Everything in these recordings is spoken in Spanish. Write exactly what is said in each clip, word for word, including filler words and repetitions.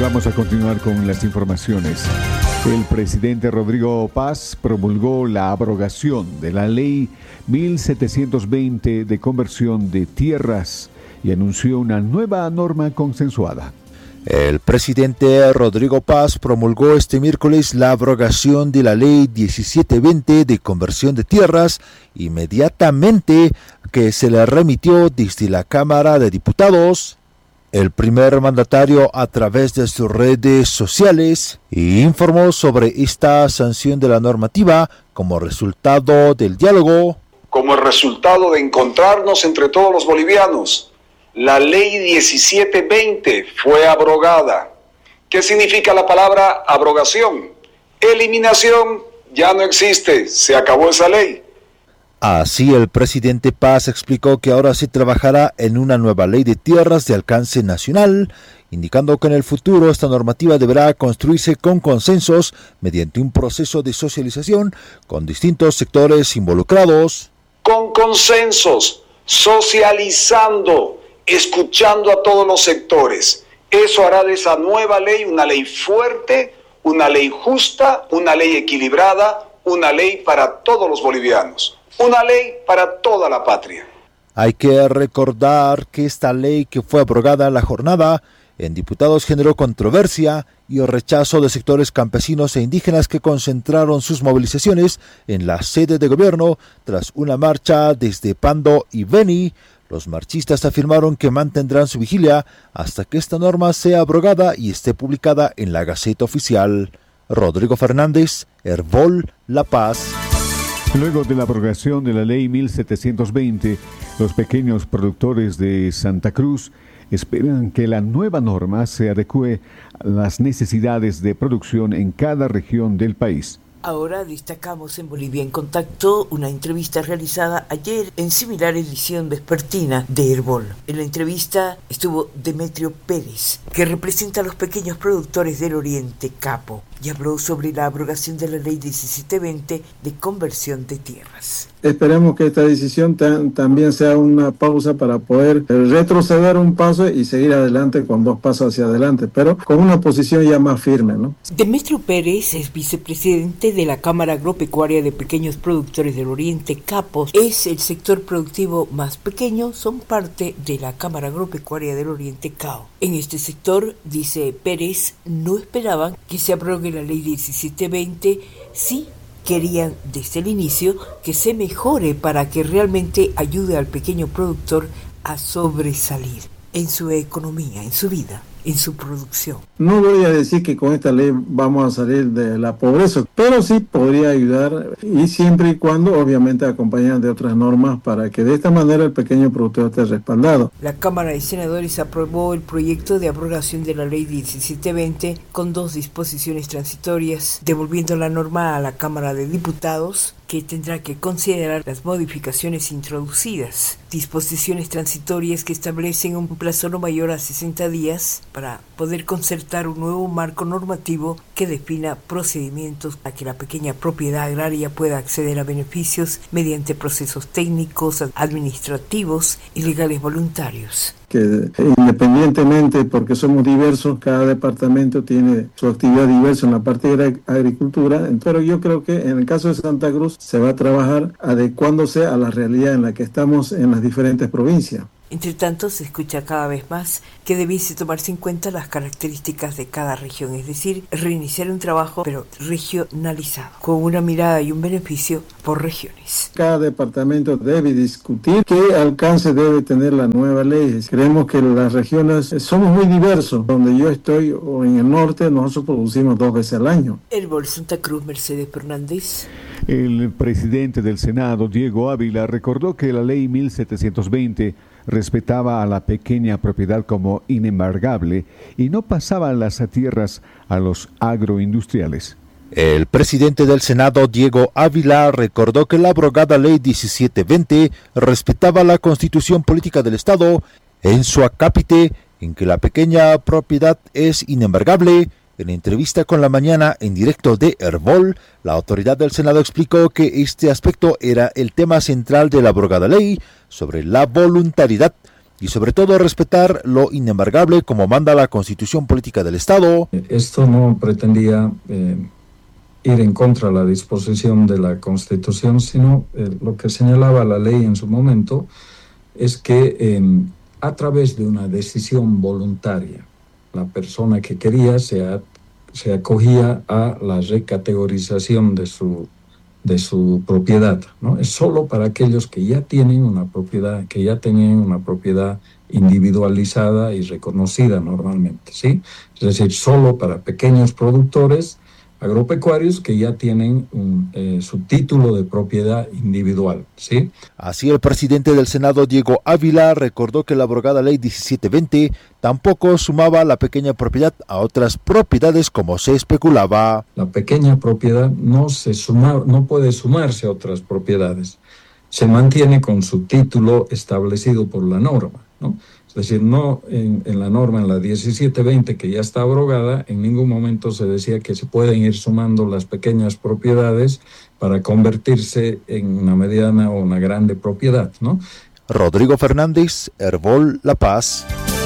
Vamos a continuar con las informaciones. El presidente Rodrigo Paz promulgó la abrogación de la ley mil setecientos veinte de conversión de tierras y anunció una nueva norma consensuada. El presidente Rodrigo Paz promulgó este miércoles la abrogación de la ley diecisiete veinte de conversión de tierras, inmediatamente que se le remitió desde la Cámara de Diputados. El primer mandatario, a través de sus redes sociales, informó sobre esta sanción de la normativa como resultado del diálogo. Como el resultado de encontrarnos entre todos los bolivianos, la ley diecisiete veinte fue abrogada. ¿Qué significa la palabra abrogación? Eliminación, ya no existe, se acabó esa ley. Así, el presidente Paz explicó que ahora se trabajará en una nueva ley de tierras de alcance nacional, indicando que en el futuro esta normativa deberá construirse con consensos mediante un proceso de socialización con distintos sectores involucrados. Con consensos, socializando, escuchando a todos los sectores. Eso hará de esa nueva ley una ley fuerte, una ley justa, una ley equilibrada, una ley para todos los bolivianos. Una ley para toda la patria. Hay que recordar que esta ley, que fue abrogada la jornada, en diputados generó controversia y el rechazo de sectores campesinos e indígenas que concentraron sus movilizaciones en la sede de gobierno tras una marcha desde Pando y Beni. Los marchistas afirmaron que mantendrán su vigilia hasta que esta norma sea abrogada y esté publicada en la Gaceta Oficial. Rodrigo Fernández, Hervol, La Paz. Luego de la abrogación de la ley mil setecientos veinte, los pequeños productores de Santa Cruz esperan que la nueva norma se adecue a las necesidades de producción en cada región del país. Ahora destacamos en Bolivia en Contacto una entrevista realizada ayer en similar edición vespertina de Hervol. En la entrevista estuvo Demetrio Pérez, que representa a los pequeños productores del Oriente Capo, y habló sobre la abrogación de la ley diecisiete veinte de conversión de tierras. Esperemos que esta decisión t- también sea una pausa para poder retroceder un paso y seguir adelante con dos pasos hacia adelante, pero con una posición ya más firme, ¿no? Demetrio Pérez es vicepresidente de la Cámara Agropecuaria de Pequeños Productores del Oriente Capos. Es el sector productivo más pequeño, son parte de la Cámara Agropecuaria del Oriente Cao. En este sector, dice Pérez, no esperaban que se abrogue la ley diecisiete veinte, sí querían desde el inicio que se mejore para que realmente ayude al pequeño productor a sobresalir en su economía, en su vida, en su producción. No voy a decir que con esta ley vamos a salir de la pobreza, pero sí podría ayudar, y siempre y cuando obviamente acompañan de otras normas para que de esta manera el pequeño productor esté respaldado. La Cámara de Senadores aprobó el proyecto de abrogación de la ley diecisiete veinte con dos disposiciones transitorias, devolviendo la norma a la Cámara de Diputados, que tendrá que considerar las modificaciones introducidas. Disposiciones transitorias que establecen un plazo no mayor a sesenta días para poder concertar un nuevo marco normativo que defina procedimientos para que la pequeña propiedad agraria pueda acceder a beneficios mediante procesos técnicos, administrativos y legales voluntarios. Que independientemente, porque somos diversos, cada departamento tiene su actividad diversa en la parte de agricultura, pero yo creo que en el caso de Santa Cruz se va a trabajar adecuándose a la realidad en la que estamos en las diferentes provincias. Entre tanto, se escucha cada vez más que debiese tomarse en cuenta las características de cada región, es decir, reiniciar un trabajo pero regionalizado, con una mirada y un beneficio por regiones. Cada departamento debe discutir qué alcance debe tener la nueva ley. Creemos que las regiones somos muy diversos. Donde yo estoy, o en el norte, nosotros producimos dos veces al año. Hervol, Santa Cruz, Mercedes Fernández. El presidente del Senado, Diego Ávila, recordó que la ley mil setecientos veinte respetaba a la pequeña propiedad como inembargable y no pasaba las tierras a los agroindustriales. El presidente del Senado, Diego Ávila, recordó que la abrogada ley diecisiete veinte respetaba la Constitución Política del Estado en su acápite en que la pequeña propiedad es inembargable. En entrevista con La Mañana en directo de Hervol, la autoridad del Senado explicó que este aspecto era el tema central de la abrogada ley sobre la voluntariedad y sobre todo respetar lo inembargable como manda la Constitución Política del Estado. Esto no pretendía eh, ir en contra de la disposición de la Constitución, sino eh, lo que señalaba la ley en su momento es que eh, a través de una decisión voluntaria, la persona que quería se, a, se acogía a la recategorización de su, de su propiedad, ¿no? Es solo para aquellos que ya tienen una propiedad, que ya tenían una propiedad individualizada y reconocida normalmente, ¿sí? Es decir, solo para pequeños productores agropecuarios que ya tienen un, eh, su título de propiedad individual, ¿sí? Así, el presidente del Senado, Diego Ávila, recordó que la abrogada ley diecisiete veinte tampoco sumaba la pequeña propiedad a otras propiedades como se especulaba. La pequeña propiedad no, se suma, no puede sumarse a otras propiedades. Se mantiene con su título establecido por la norma, ¿no? Es decir, no en, en la norma, en la diecisiete veinte, que ya está abrogada, en ningún momento se decía que se pueden ir sumando las pequeñas propiedades para convertirse en una mediana o una grande propiedad, ¿no? Rodrigo Fernández, Herbol La Paz.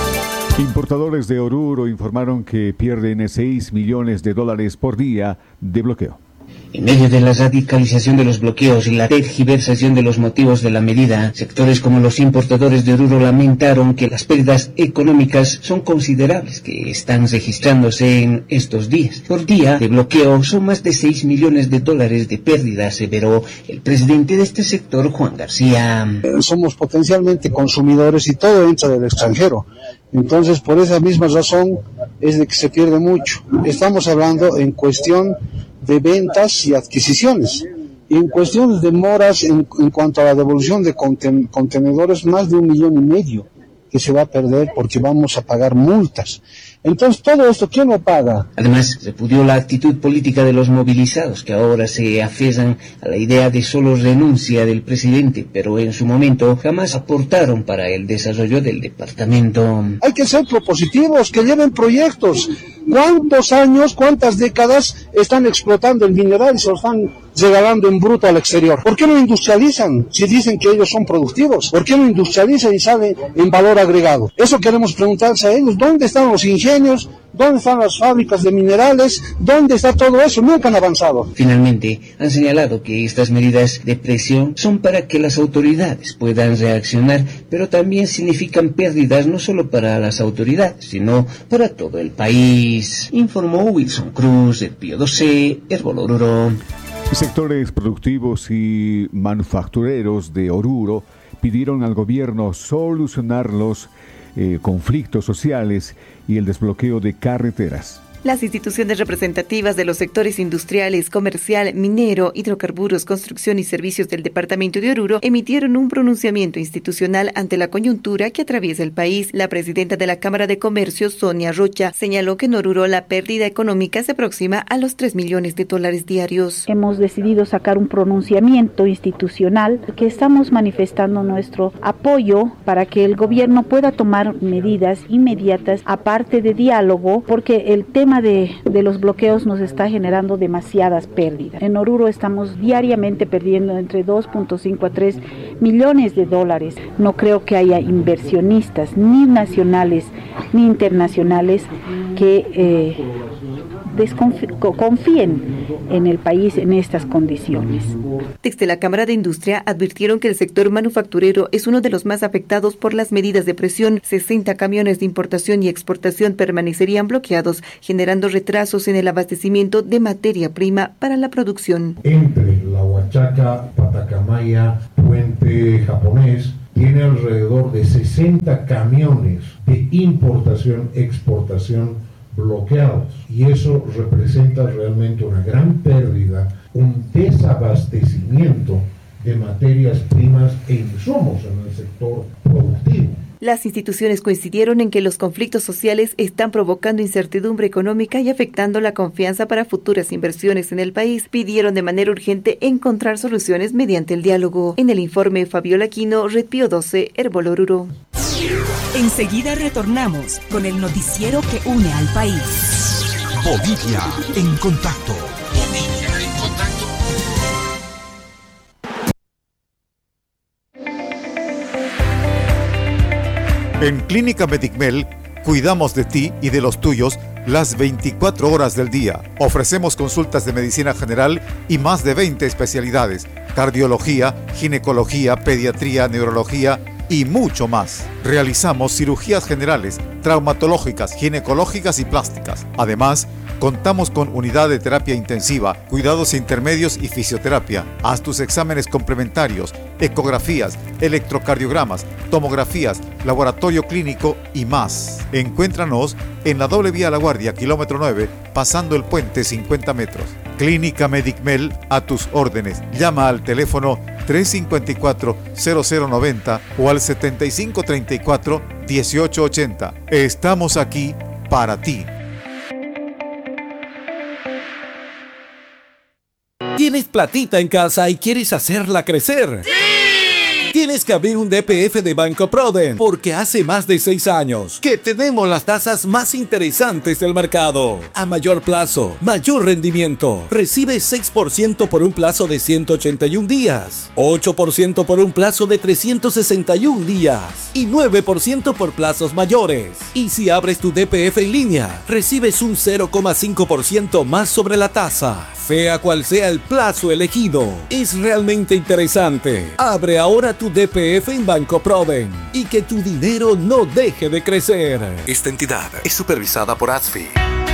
Importadores de Oruro informaron que pierden seis millones de dólares por día de bloqueo. En medio de la radicalización de los bloqueos y la tergiversación de los motivos de la medida, sectores como los importadores de Oruro lamentaron que las pérdidas económicas son considerables que están registrándose en estos días. Por día de bloqueo son más de seis millones de dólares de pérdidas, aseveró el presidente de este sector, Juan García. Somos potencialmente consumidores y todo entra del extranjero. Entonces, por esa misma razón es de que se pierde mucho. Estamos hablando en cuestión de ventas y adquisiciones. Y en cuestiones de demoras en, en cuanto a la devolución de conten, contenedores, más de un millón y medio que se va a perder porque vamos a pagar multas. Entonces, todo esto, ¿quién lo paga? Además, repudió la actitud política de los movilizados, que ahora se aferran a la idea de solo renuncia del presidente, pero en su momento jamás aportaron para el desarrollo del departamento. Hay que ser propositivos, que lleven proyectos. ¿Cuántos años, cuántas décadas están explotando el mineral y se lo están regalando en bruto al exterior? ¿Por qué no industrializan si dicen que ellos son productivos? ¿Por qué no industrializan y salen en valor agregado? Eso queremos preguntarse a ellos. ¿Dónde están los ingenios? ¿Dónde están las fábricas de minerales? ¿Dónde está todo eso? Nunca han avanzado. Finalmente, han señalado que estas medidas de presión son para que las autoridades puedan reaccionar, pero también significan pérdidas no solo para las autoridades, sino para todo el país. Informó Wilson Cruz, del Pío doce, Herbol Oruro. Sectores productivos y manufactureros de Oruro pidieron al gobierno solucionar los eh, conflictos sociales y el desbloqueo de carreteras. Las instituciones representativas de los sectores industriales, comercial, minero, hidrocarburos, construcción y servicios del departamento de Oruro emitieron un pronunciamiento institucional ante la coyuntura que atraviesa el país. La presidenta de la Cámara de Comercio, Sonia Rocha, señaló que en Oruro la pérdida económica se aproxima a los tres millones de dólares diarios. Hemos decidido sacar un pronunciamiento institucional que estamos manifestando nuestro apoyo para que el gobierno pueda tomar medidas inmediatas, aparte de diálogo, porque el tema De, de los bloqueos nos está generando demasiadas pérdidas. En Oruro estamos diariamente perdiendo entre dos punto cinco a tres millones de dólares. No creo que haya inversionistas, ni nacionales ni internacionales, que eh, desconfíen, confíen en el país en estas condiciones. Desde la Cámara de Industria advirtieron que el sector manufacturero es uno de los más afectados por las medidas de presión. sesenta camiones de importación y exportación permanecerían bloqueados, generando retrasos en el abastecimiento de materia prima para la producción. Entre la Huachaca, Patacamaya, Puente Japonés, tiene alrededor de sesenta camiones de importación, exportación bloqueados, y eso representa realmente una gran pérdida, un desabastecimiento de materias primas e insumos en el sector productivo. Las instituciones coincidieron en que los conflictos sociales están provocando incertidumbre económica y afectando la confianza para futuras inversiones en el país. Pidieron de manera urgente encontrar soluciones mediante el diálogo. En el informe, Fabiola Aquino, Red Pío doce, Herbol Oruro. Enseguida retornamos con el noticiero que une al país. Bolivia en contacto. Bolivia en contacto. En Clínica Medicmel cuidamos de ti y de los tuyos las veinticuatro horas del día. Ofrecemos consultas de medicina general y más de veinte especialidades: cardiología, ginecología, pediatría, neurología y mucho más. Realizamos cirugías generales, traumatológicas, ginecológicas y plásticas. Además, contamos con unidad de terapia intensiva, cuidados intermedios y fisioterapia. Haz tus exámenes complementarios, ecografías, electrocardiogramas, tomografías, laboratorio clínico y más. Encuéntranos en la doble vía La Guardia, kilómetro nueve, pasando el puente cincuenta metros. Clínica Medicmel, a tus órdenes. Llama al teléfono tres cinco cuatro, cero cero nueve cero o al setenta y cinco treinta y cuatro, dieciocho ochenta. Estamos aquí para ti. ¿Tienes platita en casa y quieres hacerla crecer? ¡Sí! Tienes que abrir un D P F de Banco Proden, porque hace más de seis años que tenemos las tasas más interesantes del mercado. A mayor plazo, mayor rendimiento. Recibe seis por ciento por un plazo de ciento ochenta y un días, ocho por ciento por un plazo de trescientos sesenta y un días y nueve por ciento por plazos mayores. Y si abres tu D P F en línea, recibes un cero coma cinco por ciento más sobre la tasa. Sea cual sea el plazo elegido, es realmente interesante. Abre ahora tu D P F en Banco Proden y que tu dinero no deje de crecer. Esta entidad es supervisada por A S F I.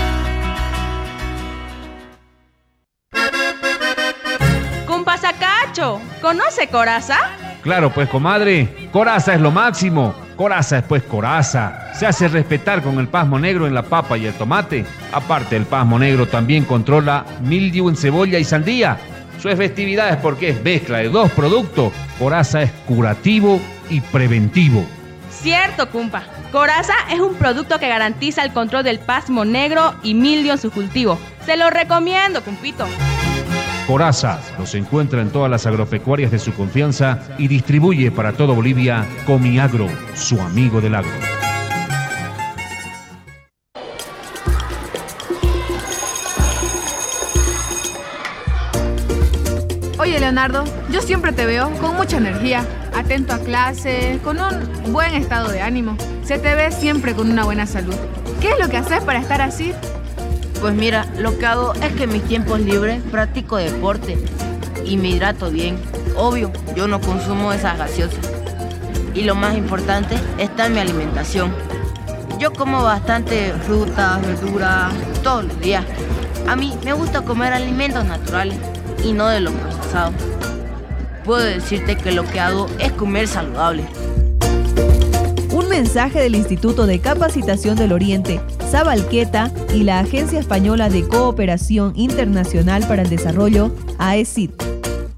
Cumpa Sacacho, ¿conoce Coraza? Claro, pues, comadre, Coraza es lo máximo. Coraza es pues Coraza. Se hace respetar con el pasmo negro en la papa y el tomate. Aparte, el pasmo negro también controla mildiu en cebolla y sandía. Su efectividad es porque es mezcla de dos productos. Coraza es curativo y preventivo. Cierto, Cumpa. Coraza es un producto que garantiza el control del pasmo negro y mildio en su cultivo. Se lo recomiendo, Cumpito. Coraza los encuentra en todas las agropecuarias de su confianza y distribuye para todo Bolivia Comiagro, su amigo del agro. Oye, Leonardo, yo siempre te veo con mucha energía, atento a clase, con un buen estado de ánimo. Se te ve siempre con una buena salud. ¿Qué es lo que haces para estar así? Pues mira, lo que hago es que en mis tiempos libres practico deporte y me hidrato bien. Obvio, yo no consumo esas gaseosas. Y lo más importante está en mi alimentación. Yo como bastante frutas, verduras, todos los días. A mí me gusta comer alimentos naturales y no de los procesados. Puedo decirte que lo que hago es comer saludable. Un mensaje del Instituto de Capacitación del Oriente, Sabalqueta y la Agencia Española de Cooperación Internacional para el Desarrollo, A E C I D.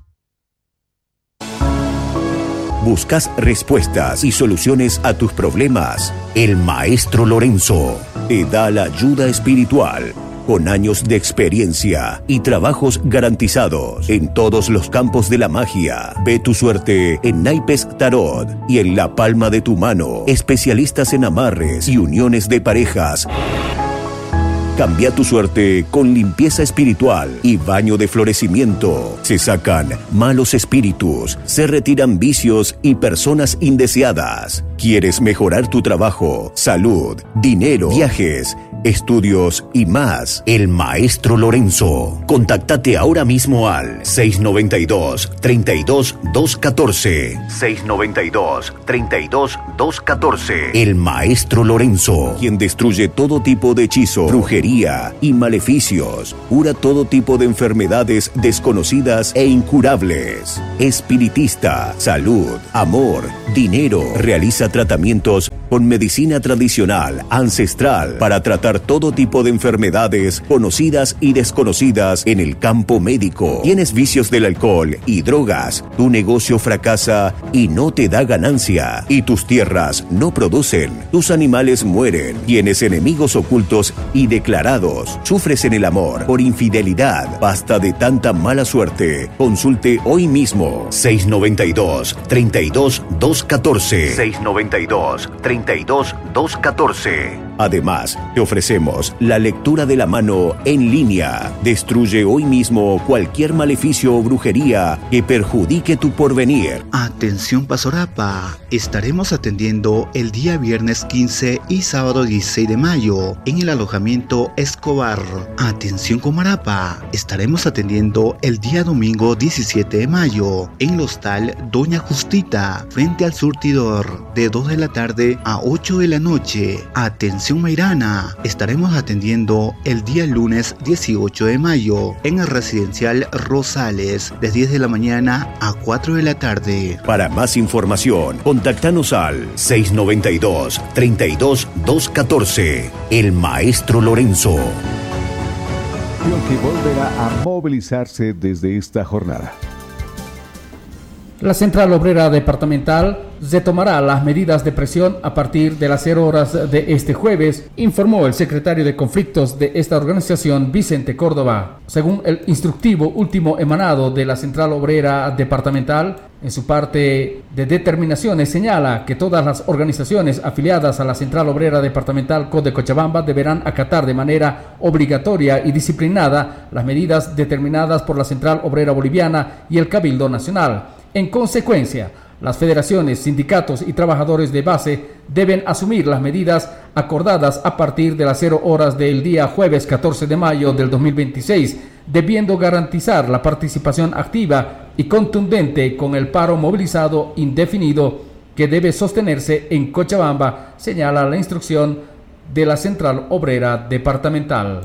¿Buscas respuestas y soluciones a tus problemas? El Maestro Lorenzo te da la ayuda espiritual. Con años de experiencia y trabajos garantizados en todos los campos de la magia. Ve tu suerte en naipes tarot y en la palma de tu mano. Especialistas en amarres y uniones de parejas. Cambia tu suerte con limpieza espiritual y baño de florecimiento. Se sacan malos espíritus, se retiran vicios y personas indeseadas. ¿Quieres mejorar tu trabajo, salud, dinero, viajes, estudios y más? El Maestro Lorenzo. Contáctate ahora mismo al seis noventa y dos, treinta y dos, doscientos catorce. seis noventa y dos, treinta y dos, doscientos catorce. El Maestro Lorenzo, quien destruye todo tipo de hechizo, brujería y maleficios. Cura todo tipo de enfermedades desconocidas e incurables. Espiritista, salud, amor, dinero. Realiza tratamientos con medicina tradicional, ancestral, para tratar todo tipo de enfermedades conocidas y desconocidas en el campo médico. ¿Tienes vicios del alcohol y drogas? Tu negocio fracasa y no te da ganancia. Y tus tierras no producen. Tus animales mueren. Tienes enemigos ocultos y declarados declarados. ¿Sufres en el amor por infidelidad? Basta de tanta mala suerte. Consulte hoy mismo. seis noventa y dos, treinta y dos, doscientos catorce. seis noventa y dos, treinta y dos, doscientos catorce. Además, te ofrecemos la lectura de la mano en línea. Destruye hoy mismo cualquier maleficio o brujería que perjudique tu porvenir. Atención Pasorapa, estaremos atendiendo el día viernes quince y sábado dieciséis de mayo en el alojamiento Escobar. Atención Comarapa, estaremos atendiendo el día domingo diecisiete de mayo en el hostal Doña Justita, frente al surtidor, de dos de la tarde a ocho de la noche. Atención Mairana, estaremos atendiendo el día lunes dieciocho de mayo en el residencial Rosales, de diez de la mañana a cuatro de la tarde. Para más información, contáctanos al seis noventa y dos, treinta y dos, doscientos catorce. El Maestro Lorenzo. Que volverá a movilizarse desde esta jornada. La Central Obrera Departamental retomará las medidas de presión a partir de las cero horas de este jueves, informó el secretario de Conflictos de esta organización, Vicente Córdoba. Según el instructivo último emanado de la Central Obrera Departamental, en su parte de determinaciones señala que todas las organizaciones afiliadas a la Central Obrera Departamental C O D de Cochabamba deberán acatar de manera obligatoria y disciplinada las medidas determinadas por la Central Obrera Boliviana y el Cabildo Nacional. En consecuencia, las federaciones, sindicatos y trabajadores de base deben asumir las medidas acordadas a partir de las cero horas del día jueves catorce de mayo del dos mil veintiséis, debiendo garantizar la participación activa y contundente con el paro movilizado indefinido que debe sostenerse en Cochabamba, señala la instrucción de la Central Obrera Departamental.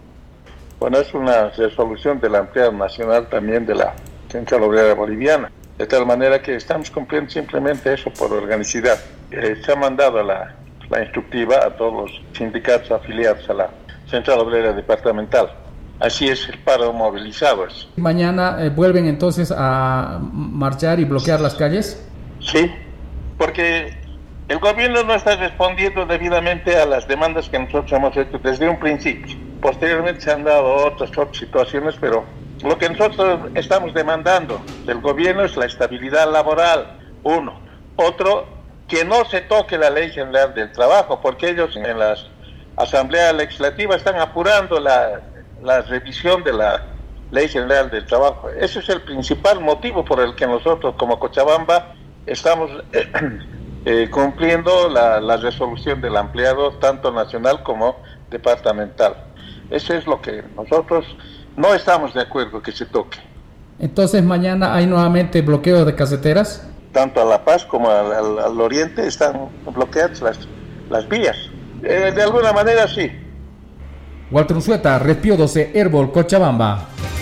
Bueno, es una resolución de la Asamblea Nacional también de la Central Obrera Boliviana. De tal manera que estamos cumpliendo simplemente eso por organicidad. Eh, se ha mandado la, la instructiva a todos los sindicatos afiliados a la Central Obrera Departamental. Así es el paro movilizado. ¿Mañana eh, vuelven entonces a marchar y bloquear las calles? Sí, porque el gobierno no está respondiendo debidamente a las demandas que nosotros hemos hecho desde un principio. Posteriormente se han dado otras, otras situaciones, pero lo que nosotros estamos demandando del gobierno es la estabilidad laboral, uno. Otro, que no se toque la Ley General del Trabajo, porque ellos en la Asamblea Legislativa están apurando la, la revisión de la Ley General del Trabajo. Ese es el principal motivo por el que nosotros como Cochabamba estamos eh, eh, cumpliendo la, la resolución del ampliado, tanto nacional como departamental. Eso es lo que nosotros no estamos de acuerdo que se toque. Entonces mañana hay nuevamente bloqueo de carreteras. Tanto a La Paz como al, al, al oriente están bloqueadas las, las vías. Eh, de alguna manera sí. Walter Unzueta, Respiro doce, Herbol, Cochabamba.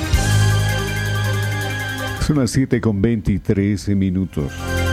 Son las siete con veintitrés minutos.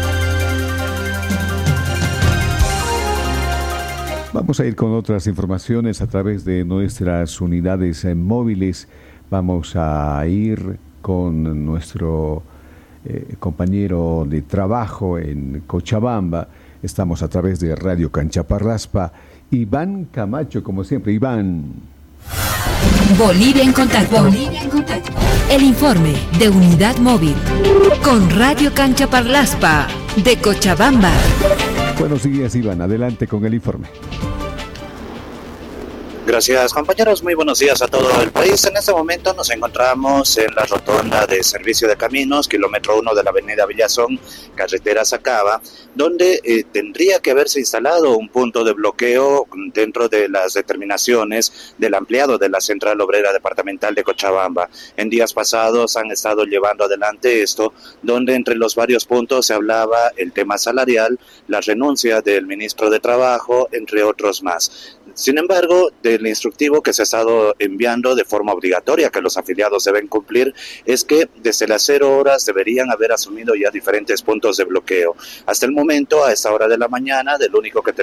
Vamos a ir con otras informaciones a través de nuestras unidades eh, móviles. Vamos a ir con nuestro eh, compañero de trabajo en Cochabamba. Estamos a través de Radio Canchaparraspa. Iván Camacho, como siempre. Iván. Bolivia en contacto. Bolivia en contacto. El informe de Unidad Móvil con Radio Canchaparraspa de Cochabamba. Buenos días, Iván. Adelante con el informe. Gracias, compañeros. Muy buenos días a todo el país. En este momento nos encontramos en la rotonda de Servicio de Caminos, kilómetro uno de la avenida Villazón, carretera Sacaba, donde eh, tendría que haberse instalado un punto de bloqueo dentro de las determinaciones del ampliado de la Central Obrera Departamental de Cochabamba. En días pasados han estado llevando adelante esto, donde entre los varios puntos se hablaba el tema salarial, la renuncia del ministro de Trabajo, entre otros más. Sin embargo, del instructivo que se ha estado enviando de forma obligatoria, que los afiliados deben cumplir, es que desde las cero horas deberían haber asumido ya diferentes puntos de bloqueo. Hasta el momento, a esta hora de la mañana, del único que